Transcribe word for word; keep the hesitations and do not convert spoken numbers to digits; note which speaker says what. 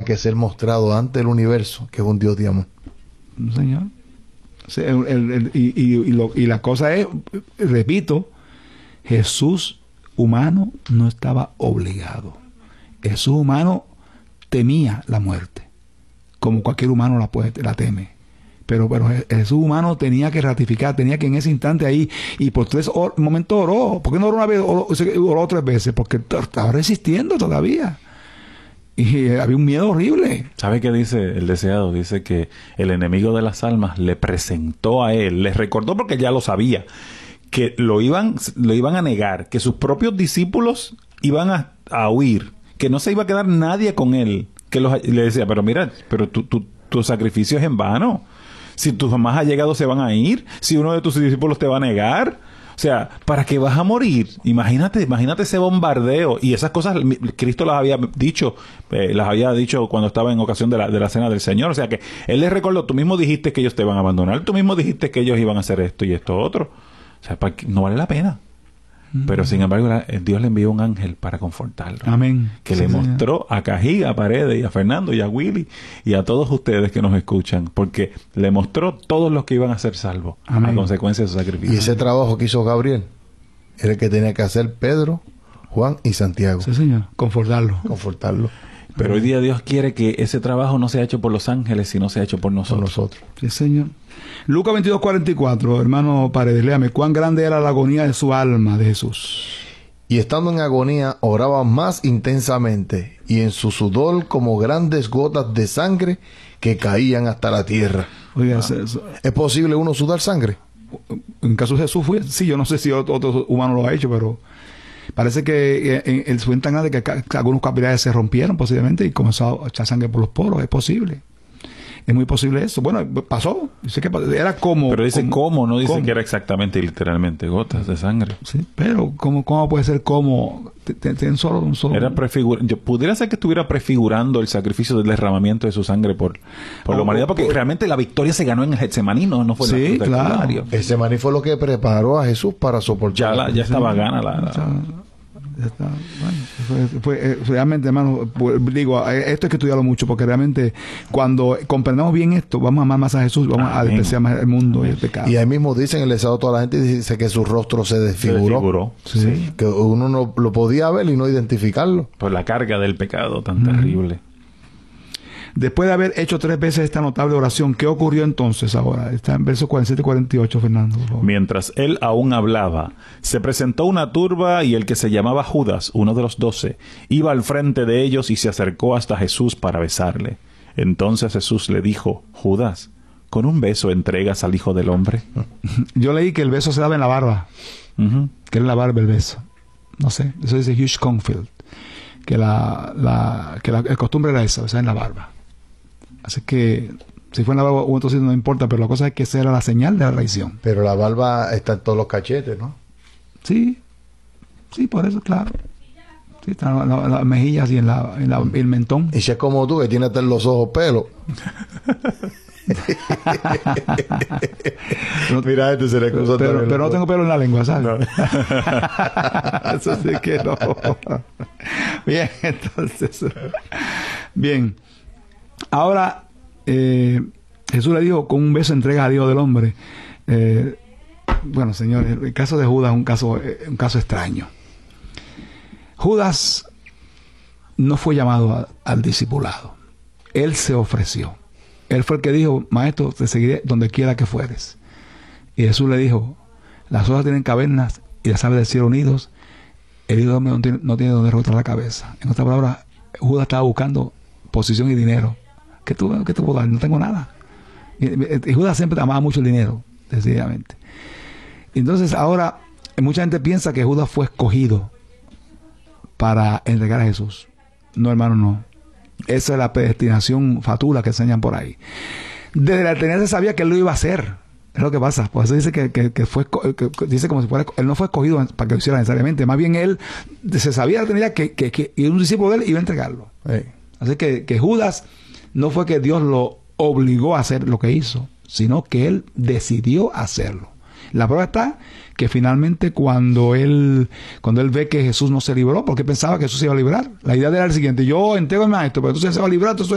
Speaker 1: que ser mostrado ante el universo, que es un Dios de amor.
Speaker 2: Señor. Sí, el, el, el, y, y, y, lo, y la cosa es, repito, Jesús humano no estaba obligado. Jesús humano temía la muerte, como cualquier humano la, puede, la teme. Pero, pero Jesús humano tenía que ratificar, tenía que en ese instante ahí, y por tres or, momentos oró. ¿Por qué no oró una vez? Oró, oró tres veces, porque estaba resistiendo todavía. Y había un miedo horrible.
Speaker 3: ¿Sabe qué dice el deseado? Dice que el enemigo de las almas le presentó a él, les recordó porque ya lo sabía, que lo iban, lo iban a negar, que sus propios discípulos iban a, a huir, que no se iba a quedar nadie con él. Que los, le decía, pero mira, pero tu, tu, tu sacrificio es en vano. Si tus más allegados se van a ir, si uno de tus discípulos te va a negar, o sea, ¿para qué vas a morir? Imagínate, imagínate ese bombardeo. Y esas cosas Cristo las había dicho, eh, las había dicho cuando estaba en ocasión de la, de la cena del Señor. O sea que Él les recordó, tú mismo dijiste que ellos te van a abandonar, tú mismo dijiste que ellos iban a hacer esto y esto otro. O sea, no vale la pena. Pero sin embargo, Dios le envió un ángel para confortarlo.
Speaker 2: Amén.
Speaker 3: Que
Speaker 2: sí,
Speaker 3: le
Speaker 2: señor.
Speaker 3: mostró a Cají, a Paredes, y a Fernando, y a Willy, y a todos ustedes que nos escuchan. Porque le mostró todos los que iban a ser salvos. Amén. A consecuencia de su sacrificio.
Speaker 1: Y ese trabajo que hizo Gabriel era el que tenía que hacer Pedro, Juan y Santiago.
Speaker 2: Sí, señor. Confortarlo.
Speaker 1: Confortarlo.
Speaker 3: Pero hoy día Dios quiere que ese trabajo no sea hecho por los ángeles, sino sea hecho por nosotros.
Speaker 1: Por nosotros.
Speaker 2: Sí, señor. Lucas veintidós, cuarenta y cuatro, hermano Paredes, léame. ¿Cuán grande era la agonía de su alma, de Jesús?
Speaker 1: Y estando en agonía, oraba más intensamente, y en su sudor como grandes gotas de sangre que caían hasta la tierra.
Speaker 2: Oiga,
Speaker 1: Ah.
Speaker 2: eso, eso,
Speaker 1: ¿Es posible uno sudar sangre?
Speaker 2: en caso de Jesús fue, sí, yo no sé si otro, otro humano lo ha hecho, pero parece que eh, el fue tan grande que ca algunos capilares se rompieron posiblemente y comenzó a echar sangre por los poros. Es posible. Es muy posible eso. Bueno, pasó. Dice que era como...
Speaker 3: Pero dice
Speaker 2: como,
Speaker 3: cómo, no dice
Speaker 2: ¿cómo?
Speaker 3: que era exactamente, literalmente, gotas de sangre.
Speaker 2: Sí, pero ¿cómo, cómo puede ser como... Tienen solo un solo...
Speaker 3: Era prefigura... Yo, pudiera ser que estuviera prefigurando el sacrificio del derramamiento de su sangre por, por la humanidad, porque realmente la victoria se ganó en el Getsemaní, no, no fue en
Speaker 2: Sí,
Speaker 3: la cruz del
Speaker 2: claro.
Speaker 3: Calvario.
Speaker 1: El Semaní fue lo que preparó a Jesús para soportar.
Speaker 3: Ya, la, ya estaba gana la... la...
Speaker 2: Ya está. Bueno, fue, fue, eh, realmente, hermano, pues, digo, eh, esto hay que estudiarlo mucho, porque realmente cuando comprendamos bien esto, vamos a amar más a Jesús, vamos Amén. a despreciar más el mundo y el pecado.
Speaker 1: Y ahí mismo dicen, el estado toda la gente dice que su rostro se desfiguró.
Speaker 3: Se desfiguró.
Speaker 2: Sí.
Speaker 1: Sí. Que uno no lo podía ver y no identificarlo.
Speaker 3: Por la carga del pecado tan mm. terrible.
Speaker 2: Después de haber hecho tres veces esta notable oración, ¿qué ocurrió entonces ahora? Está en versos cuarenta y siete y cuarenta y ocho, Fernando. Por favor.
Speaker 3: Mientras él aún hablaba, se presentó una turba y el que se llamaba Judas, uno de los doce, iba al frente de ellos y se acercó hasta Jesús para besarle. Entonces Jesús le dijo, Judas, ¿con un beso entregas al Hijo del Hombre?
Speaker 2: Yo leí que el beso se daba en la barba. Uh-huh. Que era en la barba el beso. No sé, eso dice Hugh Confield. Que la, la, que la, la costumbre era esa, besar en la barba. Así que si fue en la barba o entonces no importa, pero la cosa es que esa era la señal de la traición.
Speaker 1: Pero la barba está en todos los cachetes, ¿no?
Speaker 2: Sí, sí, por eso, claro. Sí, están las la, la mejillas y en, la, en la, el mentón.
Speaker 1: Y si es como tú, que tienes hasta en los ojos pelo.
Speaker 2: no,
Speaker 1: Mira, este se le
Speaker 2: pero, pero, pero no tengo pelo en la lengua, ¿sabes? No. Eso sí que no. Bien, entonces. Bien. Ahora, eh, Jesús le dijo, con un beso entrega a Dios del hombre. Eh, bueno, señores, el caso de Judas es un caso, eh, un caso extraño. Judas no fue llamado a, al discipulado. Él se ofreció. Él fue el que dijo, maestro, te seguiré donde quiera que fueres. Y Jesús le dijo, las olas tienen cavernas y las aves del cielo unidos. El Hijo del Hombre no tiene, no tiene donde rotar la cabeza. En otras palabras, Judas estaba buscando posición y dinero. ¿Qué tú, qué tú puedo dar? No tengo nada. Y, y Judas siempre amaba mucho el dinero, decididamente. Entonces ahora, mucha gente piensa que Judas fue escogido para entregar a Jesús. No, hermano, no. Esa es la predestinación fatula que enseñan por ahí. Desde la eternidad se sabía que él lo iba a hacer. Es lo que pasa. Por eso dice que, que, que fue, que, que dice como si fuera, él no fue escogido para que lo hiciera necesariamente. Más bien él se sabía la eternidad que, que, que y un discípulo de él iba a entregarlo. Sí. Así que, que Judas no fue que Dios lo obligó a hacer lo que hizo, sino que él decidió hacerlo. La prueba está que finalmente cuando él cuando él ve que Jesús no se libró, porque pensaba que Jesús se iba a librar, la idea era el siguiente: yo entrego al maestro, pero entonces se va a librar, entonces